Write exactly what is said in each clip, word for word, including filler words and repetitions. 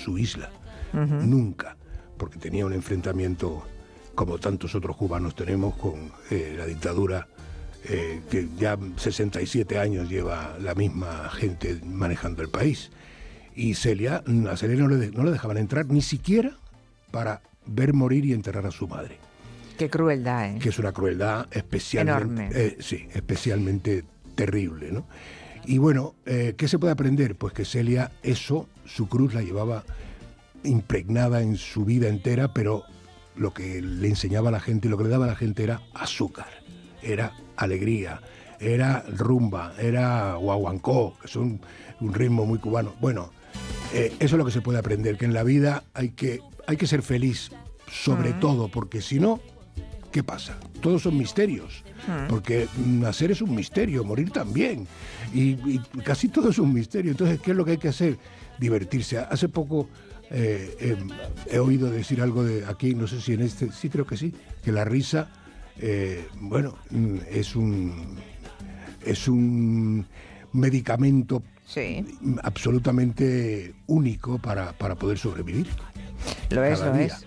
su isla. Uh-huh. Nunca, porque tenía un enfrentamiento, como tantos otros cubanos tenemos, con eh, la dictadura, eh, que ya sesenta y siete años lleva la misma gente manejando el país. Y Celia, a Celia no le, no le dejaban entrar ni siquiera para ver morir y enterrar a su madre. Qué crueldad, ¿eh? Que es una crueldad especialmente, enorme. Eh, sí, especialmente terrible, ¿no? Y bueno, eh, ¿qué se puede aprender? Pues que Celia, eso, su cruz la llevaba impregnada en su vida entera, pero lo que le enseñaba a la gente, lo que le daba a la gente era azúcar, era alegría, era rumba, era guaguancó, que es un, un ritmo muy cubano. Bueno, eh, eso es lo que se puede aprender, que en la vida hay que, hay que ser feliz, sobre uh-huh. todo, porque si no, ¿qué pasa? Todos son misterios, uh-huh. porque nacer es un misterio, morir también, y, y casi todo es un misterio. Entonces, ¿qué es lo que hay que hacer? Divertirse. Hace poco eh, eh, he oído decir algo de aquí, no sé si en este, sí creo que sí, que la risa, eh, bueno, es un, es un medicamento sí. absolutamente único para, para poder sobrevivir. Lo es, lo día. es.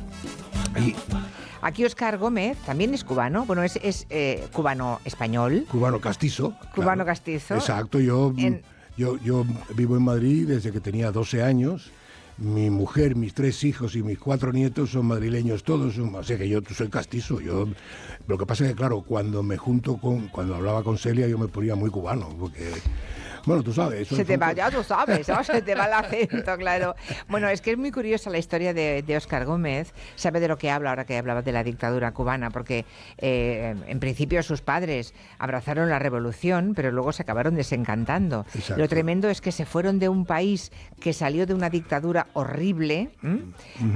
Hmm. Y, Aquí Óscar Gómez también es cubano, bueno, es, es eh, cubano-español. Cubano castizo. Cubano claro. castizo. Exacto, yo, en... yo, yo vivo en Madrid desde que tenía doce años. Mi mujer, mis tres hijos y mis cuatro nietos son madrileños todos, son, o sea que yo soy castizo. Yo, lo que pasa es que, claro, cuando me junto con, cuando hablaba con Celia, yo me ponía muy cubano, porque... Bueno, tú sabes. Eso se te va, ya tú sabes, ¿no? Se te va el acento, claro. Bueno, es que es muy curiosa la historia de, de Óscar Gómez. Sabe de lo que habla ahora que hablabas de la dictadura cubana, porque eh, en principio sus padres abrazaron la revolución, pero luego se acabaron desencantando. Exacto. Lo tremendo es que se fueron de un país que salió de una dictadura horrible. Uh-huh.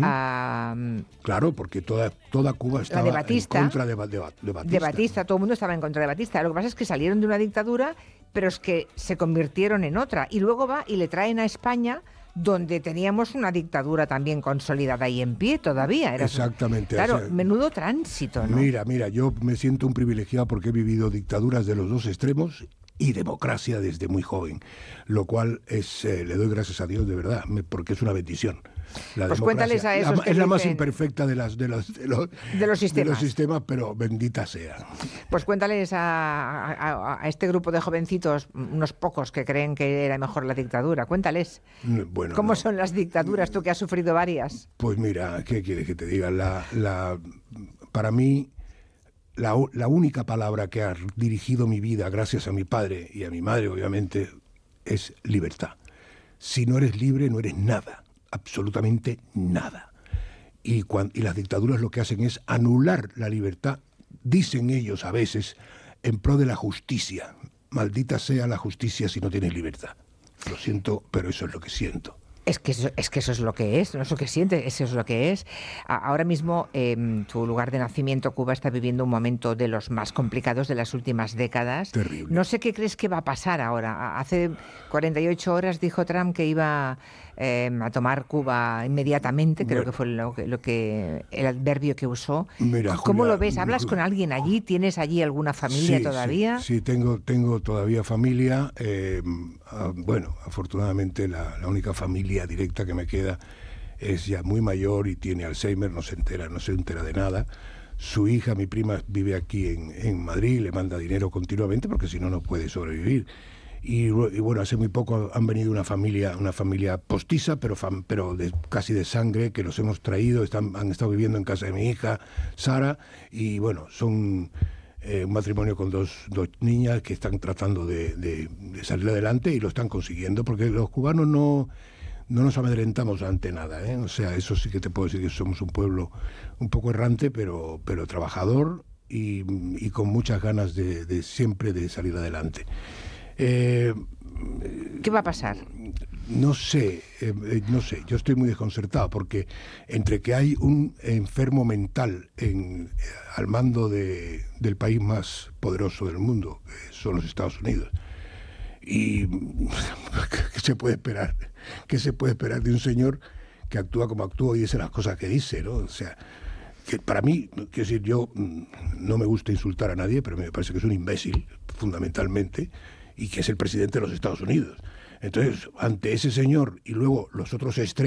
a, claro, porque toda, toda Cuba estaba de Batista, en contra de, de, de Batista. De Batista, todo el mundo estaba en contra de Batista. Lo que pasa es que salieron de una dictadura, pero es que se convirtieron en otra. Y luego va y le traen a España, donde teníamos una dictadura también consolidada y en pie todavía. Era Exactamente. Claro, o sea, menudo tránsito, ¿no? Mira, mira, yo me siento un privilegiado porque he vivido dictaduras de los dos extremos y democracia desde muy joven, lo cual es, eh, le doy gracias a Dios de verdad, me, porque es una bendición. La pues cuéntales a esos la, que es la dicen, más imperfecta de las de los de los, de los sistemas, de los sistemas, pero bendita sea. Pues cuéntales a, a, a este grupo de jovencitos, unos pocos que creen que era mejor la dictadura, cuéntales. Bueno, ¿Cómo no. son las dictaduras, tú que has sufrido varias? Pues mira, ¿qué quieres que te diga? La, la, para mí, la, la única palabra que ha dirigido mi vida, gracias a mi padre y a mi madre, obviamente, es libertad. Si no eres libre, no eres nada. Absolutamente nada. Y, cuando, y las dictaduras lo que hacen es anular la libertad, dicen ellos a veces, en pro de la justicia. Maldita sea la justicia si no tienes libertad. Lo siento, pero eso es lo que siento. Es que, eso, es que eso es lo que es, no es lo que sientes, eso es lo que es. Ahora mismo, eh, tu lugar de nacimiento, Cuba, está viviendo un momento de los más complicados de las últimas décadas. Terrible. No sé qué crees que va a pasar ahora. Hace cuarenta y ocho horas dijo Trump que iba eh, a tomar Cuba inmediatamente, creo bueno. que fue lo que, lo que el adverbio que usó. Mira, ¿Cómo Julia, lo ves? ¿Hablas con alguien allí? ¿Tienes allí alguna familia sí, todavía? Sí, sí, tengo, tengo todavía familia. Eh, bueno, afortunadamente la, la única familia directa que me queda es ya muy mayor y tiene Alzheimer, no se entera, no se entera de nada. Su hija, mi prima, vive aquí en, en Madrid, le manda dinero continuamente porque si no, no puede sobrevivir. Y, y bueno, hace muy poco han venido una familia, una familia postiza, pero, fam, pero de, casi de sangre, que los hemos traído, están, han estado viviendo en casa de mi hija, Sara, y bueno, son eh, un matrimonio con dos, dos niñas que están tratando de, de, de salir adelante y lo están consiguiendo, porque los cubanos no... No nos amedrentamos ante nada, ¿eh? O sea, eso sí que te puedo decir que somos un pueblo un poco errante, pero, pero trabajador y, y con muchas ganas de, de siempre de salir adelante. Eh, ¿Qué va a pasar? No sé, eh, no sé, yo estoy muy desconcertado porque entre que hay un enfermo mental en, al mando de, del país más poderoso del mundo, que son los Estados Unidos, y ¿qué se puede esperar? ¿Qué se puede esperar de un señor que actúa como actúa y dice las cosas que dice, ¿no? O sea, que para mí, quiero decir, yo no me gusta insultar a nadie, pero me parece que es un imbécil, fundamentalmente, y que es el presidente de los Estados Unidos. Entonces, ante ese señor y luego los otros extremos,